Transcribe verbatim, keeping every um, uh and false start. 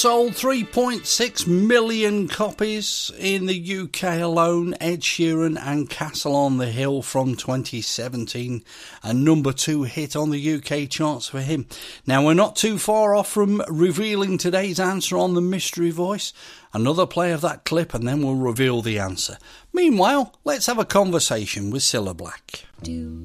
Sold three point six million copies in the U K alone. Ed Sheeran and Castle on the Hill from twenty seventeen. A number two hit on the U K charts for him. Now, we're not too far off from revealing today's answer on the Mystery Voice. Another play of that clip and then we'll reveal the answer. Meanwhile, let's have a conversation with Cilla Black. Do